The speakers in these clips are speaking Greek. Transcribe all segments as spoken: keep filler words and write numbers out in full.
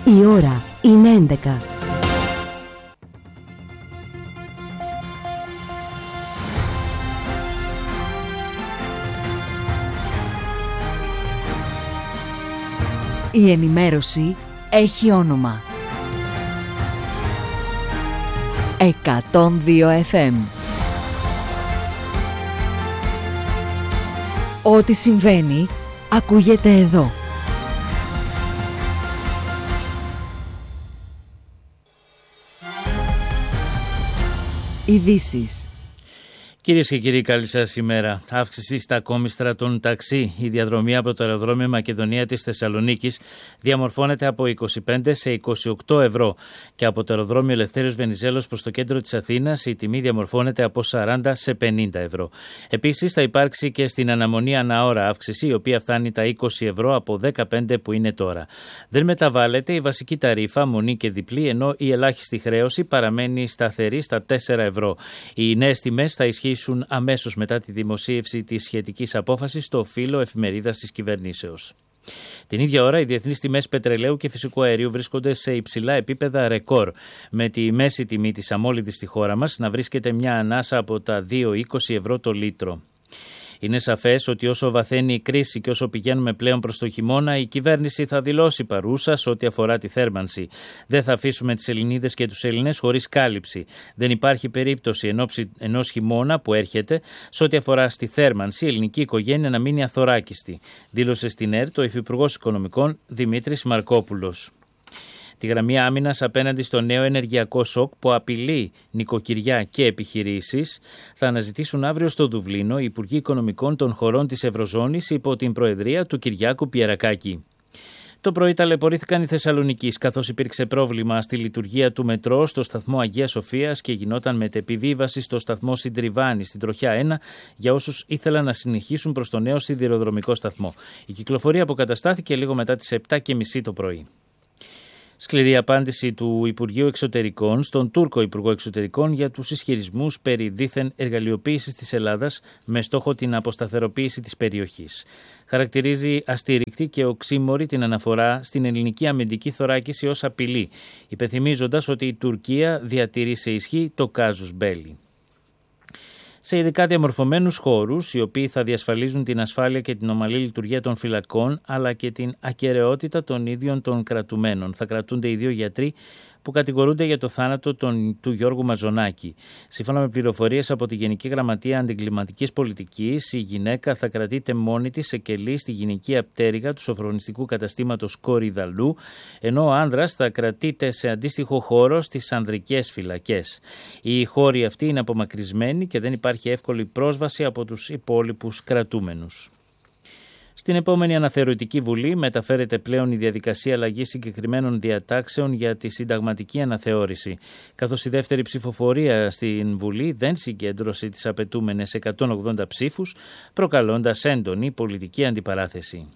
Η ώρα είναι έντεκα. Η ενημέρωση έχει όνομα. εκατόν δύο εφ εμ. Ό,τι συμβαίνει, ακούγεται εδώ. Ειδήσεις. Κυρίες και κύριοι, καλή σας ημέρα. Αύξηση στα κόμιστρα των ταξί. Η διαδρομή από το αεροδρόμιο Μακεδονία της Θεσσαλονίκης διαμορφώνεται από είκοσι πέντε σε είκοσι οκτώ ευρώ και από το αεροδρόμιο Ελευθέριος Βενιζέλος προς το κέντρο της Αθήνας η τιμή διαμορφώνεται από σαράντα σε πενήντα ευρώ. Επίσης θα υπάρξει και στην αναμονή αναώρα αύξηση, η οποία φτάνει τα είκοσι ευρώ από δεκαπέντε που είναι τώρα. Δεν μεταβάλλεται η βασική ταρίφα, μονή και διπλή, ενώ η ελάχιστη χρέωση παραμένει σταθερή στα τέσσερα ευρώ. Οι νέες τιμές θα ισχύσουν αμέσως μετά τη δημοσίευση της σχετικής απόφασης στο φύλλο εφημερίδας της κυβερνήσεως. Την ίδια ώρα, οι διεθνείς τιμές πετρελαίου και φυσικού αερίου βρίσκονται σε υψηλά επίπεδα ρεκόρ, με τη μέση τιμή της αμόλυδης στη χώρα μας να βρίσκεται μια ανάσα από τα δύο είκοσι ευρώ το λίτρο. Είναι σαφές ότι όσο βαθαίνει η κρίση και όσο πηγαίνουμε πλέον προς το χειμώνα, η κυβέρνηση θα δηλώσει παρούσα σε ό,τι αφορά τη θέρμανση. Δεν θα αφήσουμε τις Ελληνίδες και τους Έλληνες χωρίς κάλυψη. Δεν υπάρχει περίπτωση ενόψει ενός χειμώνα που έρχεται, σε ό,τι αφορά στη θέρμανση, η ελληνική οικογένεια να μείνει αθωράκιστη, δήλωσε στην ΕΡΤ ο Υφυπουργός Οικονομικών Δημήτρης Μαρκόπουλος. Τη γραμμή άμυνας απέναντι στο νέο ενεργειακό σοκ που απειλεί νοικοκυριά και επιχειρήσεις θα αναζητήσουν αύριο στο Δουβλίνο οι Υπουργοί Οικονομικών των χωρών της Ευρωζώνης υπό την προεδρία του Κυριάκου Πιερακάκη. Το πρωί ταλαιπωρήθηκαν οι Θεσσαλονικείς, καθώς υπήρξε πρόβλημα στη λειτουργία του μετρό στο σταθμό Αγίας Σοφίας και γινόταν μετεπιβίβαση στο σταθμό Συντριβάνη στην τροχιά ένα για όσους ήθελαν να συνεχίσουν προς το νέο σιδηροδρομικό σταθμό. Η κυκλοφορία αποκαταστάθηκε λίγο μετά τις επτά και μισή το πρωί. Σκληρή απάντηση του Υπουργείου Εξωτερικών στον Τούρκο Υπουργό Εξωτερικών για τους ισχυρισμούς περί δίθεν εργαλειοποίησης της Ελλάδας με στόχο την αποσταθεροποίηση της περιοχής. Χαρακτηρίζει αστήρικτη και οξύμορη την αναφορά στην ελληνική αμυντική θωράκιση ως απειλή, υπενθυμίζοντας ότι η Τουρκία διατηρεί σε ισχύ το κάζους μπέλι. Σε ειδικά διαμορφωμένους χώρους, οι οποίοι θα διασφαλίζουν την ασφάλεια και την ομαλή λειτουργία των φυλακών, αλλά και την ακεραιότητα των ίδιων των κρατουμένων. Θα κρατούνται οι δύο γιατροί που κατηγορούνται για το θάνατο των, του Γιώργου Μαζονάκη. Σύμφωνα με πληροφορίες από τη Γενική Γραμματεία Αντιγκληματικής Πολιτικής, η γυναίκα θα κρατείται μόνη της σε κελί στη γυναικεία πτέρυγα του σοφρονιστικού καταστήματος Κορυδαλού, ενώ ο άνδρας θα κρατείται σε αντίστοιχο χώρο στις ανδρικές φυλακές. Οι χώροι αυτοί είναι απομακρυσμένοι και δεν υπάρχει εύκολη πρόσβαση από τους υπόλοιπους κρατούμενους. Στην επόμενη αναθεωρητική Βουλή μεταφέρεται πλέον η διαδικασία αλλαγής συγκεκριμένων διατάξεων για τη συνταγματική αναθεώρηση, καθώς η δεύτερη ψηφοφορία στην Βουλή δεν συγκέντρωσε τις απαιτούμενες εκατόν ογδόντα ψήφους, προκαλώντας έντονη πολιτική αντιπαράθεση.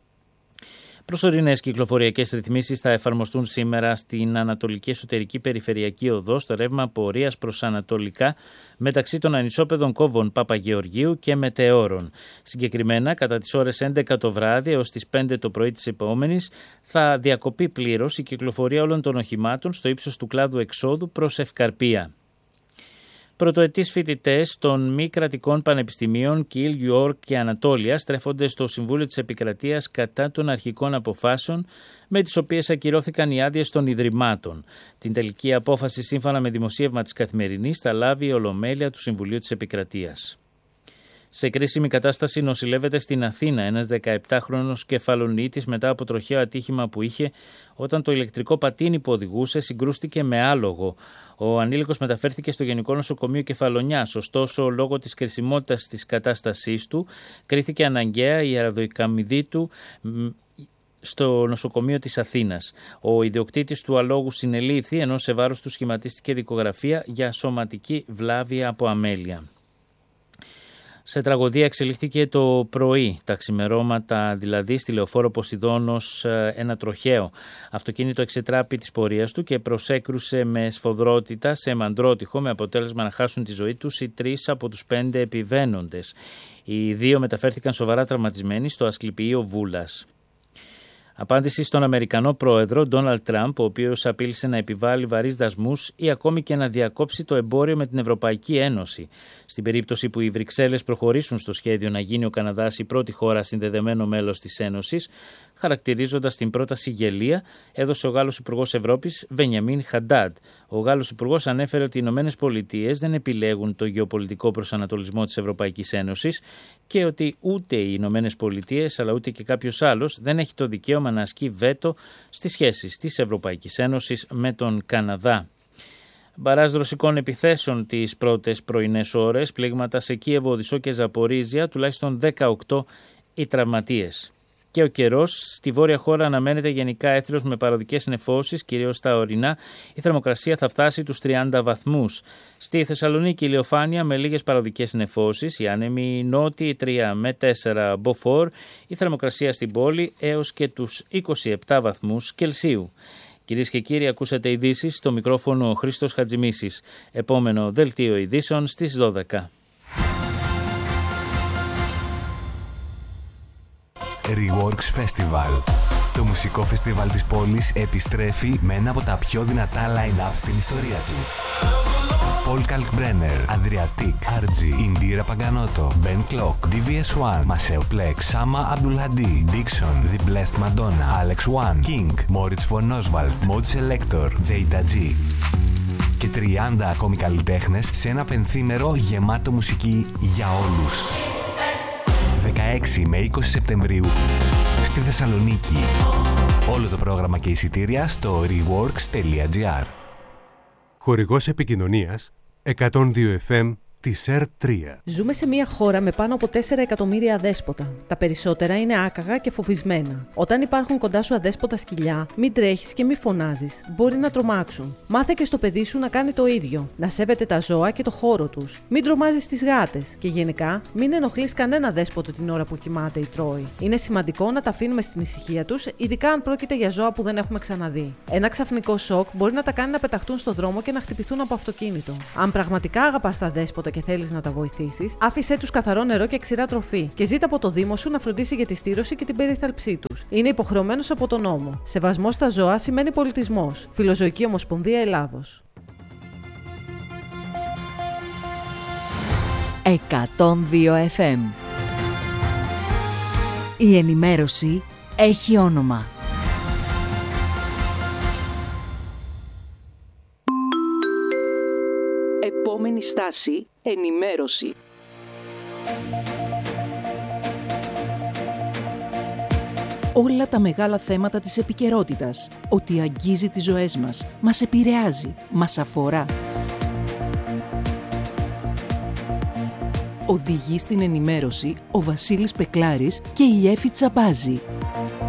Προσωρινές κυκλοφοριακές ρυθμίσεις θα εφαρμοστούν σήμερα στην Ανατολική Εσωτερική Περιφερειακή Οδό στο ρεύμα πορείας προς Ανατολικά μεταξύ των ανισόπεδων κόβων Παπαγεωργίου και Μετεώρων. Συγκεκριμένα, κατά τις ώρες έντεκα το βράδυ έως τις πέντε το πρωί της επόμενης θα διακοπεί πλήρως η κυκλοφορία όλων των οχημάτων στο ύψος του κλάδου εξόδου προς Ευκαρπία. Πρωτοετής φοιτητές των μη κρατικών πανεπιστημίων Κιλ, Γιόρκ και Ανατόλια στρέφονται στο Συμβούλιο της Επικρατείας κατά των αρχικών αποφάσεων με τις οποίες ακυρώθηκαν οι άδειες των Ιδρυμάτων. Την τελική απόφαση, σύμφωνα με δημοσίευμα της Καθημερινής, θα λάβει η Ολομέλεια του Συμβουλίου της Επικρατείας. Σε κρίσιμη κατάσταση νοσηλεύεται στην Αθήνα ένας δεκαεπτάχρονος κεφαλονίτης μετά από τροχαίο ατύχημα που είχε όταν το ηλεκτρικό πατίνι που οδηγούσε συγκρούστηκε με άλογο. Ο ανήλικος μεταφέρθηκε στο Γενικό Νοσοκομείο Κεφαλονιάς, ωστόσο λόγω της κρισιμότητας της κατάστασής του κρίθηκε αναγκαία η αεροδικαμιδή του στο νοσοκομείο της Αθήνας. Ο ιδιοκτήτης του αλόγου συνελήφθη, ενώ σε βάρος του σχηματίστηκε δικογραφία για σωματική βλάβη από αμέλεια. Σε τραγωδία εξελίχθηκε το πρωί, τα ξημερώματα δηλαδή, στη λεωφόρο Ποσειδώνος ένα τροχαίο αυτοκίνητο εξετράπη της πορείας του και προσέκρουσε με σφοδρότητα σε μαντρότυχο, με αποτέλεσμα να χάσουν τη ζωή τους οι τρεις από τους πέντε επιβαίνοντες. Οι δύο μεταφέρθηκαν σοβαρά τραυματισμένοι στο Ασκληπιείο Βούλας. Απάντηση στον Αμερικανό πρόεδρο Ντόναλντ Τραμπ, ο οποίος απείλησε να επιβάλλει βαρύς δασμούς ή ακόμη και να διακόψει το εμπόριο με την Ευρωπαϊκή Ένωση. Στην περίπτωση που οι Βρυξέλλες προχωρήσουν στο σχέδιο να γίνει ο Καναδάς η πρώτη χώρα συνδεδεμένο μέλος της Ένωσης, χαρακτηρίζοντας την πρόταση γελία, έδωσε ο Γάλλος Υπουργός Ευρώπης Βενιαμίν Χαντάντ. Ο Γάλλος Υπουργός ανέφερε ότι οι Ηνωμένες Πολιτείες δεν επιλέγουν το γεωπολιτικό προσανατολισμό της Ευρωπαϊκής Ένωσης και ότι ούτε οι Ηνωμένες Πολιτείες αλλά ούτε και κάποιος άλλος δεν έχει το δικαίωμα να ασκεί βέτο στις σχέσεις της Ευρωπαϊκής Ένωσης με τον Καναδά. Μπαράζ ρωσικών επιθέσεων τις πρώτες πρωινές ώρες, πλήγματα σε Κίεβο, Οδυσσό και Ζαπορίζια, τουλάχιστον δεκαοκτώ οι τραυματίες. Και ο καιρός στη βόρεια χώρα αναμένεται γενικά έθριος με παροδικές νεφώσεις, κυρίως στα ορεινά. Η θερμοκρασία θα φτάσει τους τριάντα βαθμούς. Στη Θεσσαλονίκη ηλιοφάνεια με λίγες παροδικές νεφώσεις, οι άνεμοι νότιοι τρία με τέσσερα μποφόρ, η θερμοκρασία στην πόλη έως και τους είκοσι επτά βαθμούς Κελσίου. Κυρίες και κύριοι, ακούσατε ειδήσεις, στο μικρόφωνο ο Χρήστος Χατζημίσης. Επόμενο δελτίο ειδήσεων στις δώδεκα. Reworks Festival. Το μουσικό φεστιβάλ της πόλης επιστρέφει με ένα από τα πιο δυνατά line-up στην ιστορία του. Paul Kalkbrenner, Adriatic, αρ τζι, Indira Paganoto, Ben Clock, ντι βι ες one, Maceo Plex, Sama Abdulhadi, Dixon, The Blessed Madonna, Alex One, King, Moritz von Oswald, Mod Selector, Jada G. Και τριάντα ακόμη καλλιτέχνες σε ένα πενθήμερο γεμάτο μουσική για όλους. δεκαέξι με είκοσι Σεπτεμβρίου στη Θεσσαλονίκη. Όλο το πρόγραμμα και εισιτήρια στο reworks τελεία τζι άρ. Χορηγός επικοινωνίας εκατόν δύο εφ εμ της ερ τρία. Ζούμε σε μια χώρα με πάνω από τέσσερα εκατομμύρια αδέσποτα. Τα περισσότερα είναι άκαγα και φοβισμένα. Όταν υπάρχουν κοντά σου αδέσποτα σκυλιά, μην τρέχεις και μην φωνάζεις. Μπορεί να τρομάξουν. Μάθε και στο παιδί σου να κάνει το ίδιο. Να σέβεται τα ζώα και το χώρο τους. Μην τρομάζεις τις γάτες. Και γενικά, μην ενοχλείς κανένα δέσποτο την ώρα που κοιμάται ή τρώει. Είναι σημαντικό να τα αφήνουμε στην ησυχία τους, ειδικά αν πρόκειται για ζώα που δεν έχουμε ξαναδεί. Ένα ξαφνικό σοκ μπορεί να τα κάνει να πεταχτούν στο δρόμο και να χτυπηθούν από αυτοκίνητο. Αν πραγματικά αγαπάς τα δέσποτα και θέλεις να τα βοηθήσεις, άφησέ τους καθαρό νερό και ξηρά τροφή και ζήτα από το Δήμο σου να φροντίσει για τη στήρωση και την περίθαλψή τους. Είναι υποχρεωμένος από τον νόμο. Σεβασμός στα ζώα σημαίνει πολιτισμός. Φιλοζωική Ομοσπονδία Ελλάδος. εκατόν δύο εφ εμ. Η ενημέρωση έχει όνομα. Επόμενη στάση, ενημέρωση. Όλα τα μεγάλα θέματα της επικαιρότητας, ότι αγγίζει τις ζωές μας, μας επηρεάζει, μας αφορά. Οδηγεί στην ενημέρωση ο Βασίλης Πεκλάρης και η Έφη Τσαμπάζη.